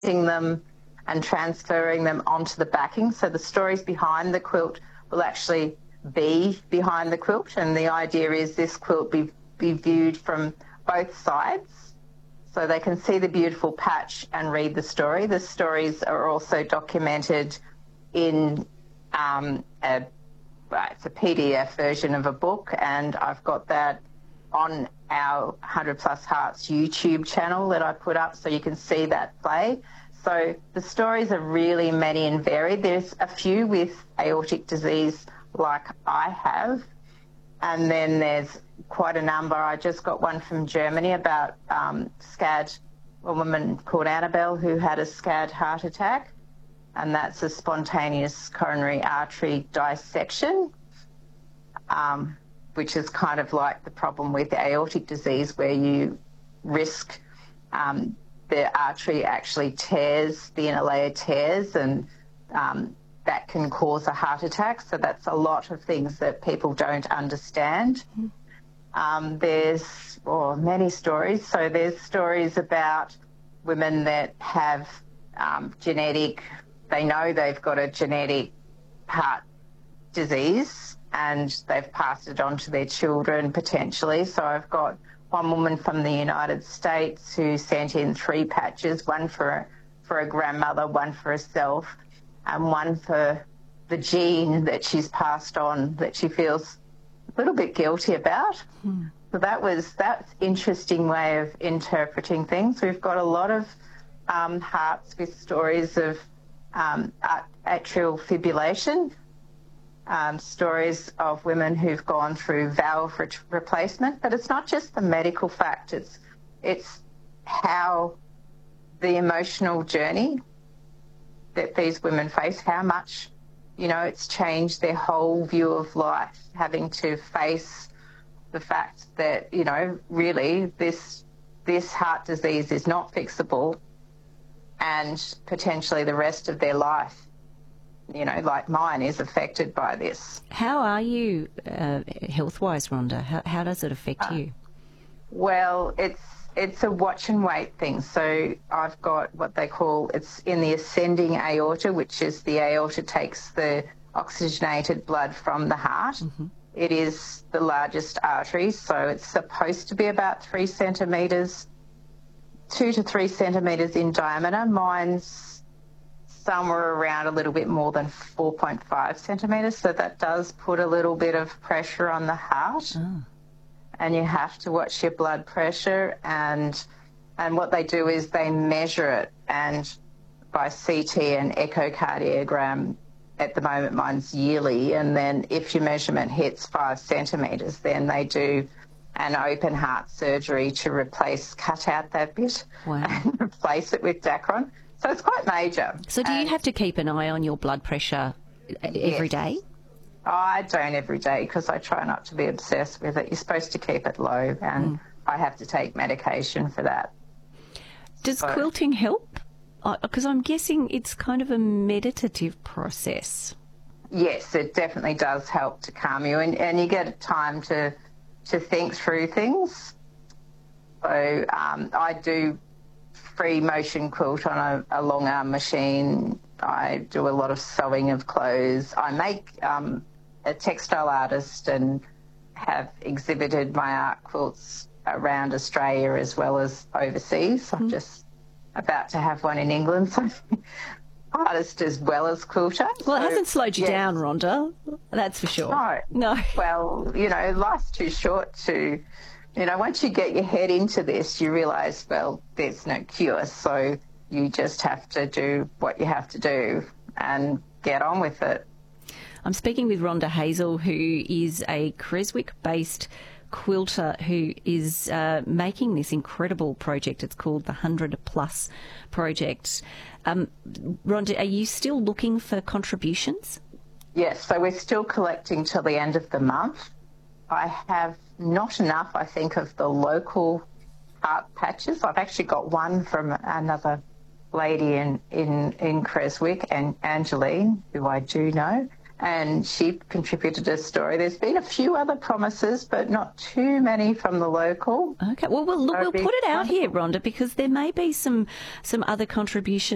them and transferring them onto the backing. So the stories behind the quilt will actually be behind the quilt, and the idea is this quilt be viewed from both sides so they can see the beautiful patch and read the story. The stories are also documented in it's a PDF version of a book, and I've got that on our 100 Plus Hearts YouTube channel that I put up so you can see that play. So the stories are really many and varied. There's a few with aortic disease like I have, and then there's quite a number. I just got one from Germany about SCAD, a woman called Annabelle who had a SCAD heart attack, and that's a spontaneous coronary artery dissection, which is kind of like the problem with aortic disease where you risk the artery actually tears, the inner layer tears, and that can cause a heart attack. So that's a lot of things that people don't understand. There's many stories. So there's stories about women that have they know they've got a genetic heart disease and they've passed it on to their children potentially. So I've got one woman from the United States who sent in 3 patches, one for a grandmother, one for herself, and one for the gene that she's passed on that she feels a little bit guilty about. So that's interesting way of interpreting things. We've got a lot of hearts with stories of atrial fibrillation, stories of women who've gone through valve replacement, but it's not just the medical fact, it's how the emotional journey that these women face, how much, it's changed their whole view of life, having to face the fact that, really this heart disease is not fixable and potentially the rest of their life, like mine, is affected by this. How are you health-wise, Rhonda? How does it affect you? Well, it's a watch and wait thing. So I've got what they call, it's in the ascending aorta, which is the aorta takes the oxygenated blood from the heart. Mm-hmm. It is the largest artery, so it's supposed to be about 3 centimetres, 2 to 3 centimetres in diameter. Mine's somewhere around a little bit more than 4.5 centimetres, so that does put a little bit of pressure on the heart. Oh. And you have to watch your blood pressure, and what they do is they measure it, and by CT and echocardiogram. At the moment mine's yearly, and then if your measurement hits 5 centimetres, then they do an open heart surgery to cut out that bit. Wow. And replace it with Dacron. So it's quite major. So do you have to keep an eye on your blood pressure every day? I don't every day because I try not to be obsessed with it. You're supposed to keep it low, and I have to take medication for that. Does quilting help? Because I'm guessing it's kind of a meditative process. Yes, it definitely does help to calm you, and you get time to think through things. So I do free motion quilt on a long arm machine. I do a lot of sewing of clothes. I make a textile artist and have exhibited my art quilts around Australia as well as overseas. I'm just about to have one in England, so artist as well as quilter. Well, it hasn't slowed you down, Rhonda, that's for sure. No. Well, life's too short to, once you get your head into this, you realise, well, there's no cure, so you just have to do what you have to do and get on with it. I'm speaking with Rhonda Hazel, who is a Creswick-based quilter who is making this incredible project. It's called the 100 Plus Project. Rhonda, are you still looking for contributions? Yes, so we're still collecting till the end of the month. I have not enough, I think, of the local art patches. I've actually got one from another lady in Creswick, and Angeline, who I do know, and she contributed a story. There's been a few other promises, but not too many from the local. Okay, well, we'll put it out here, Rhonda, because there may be some other contributions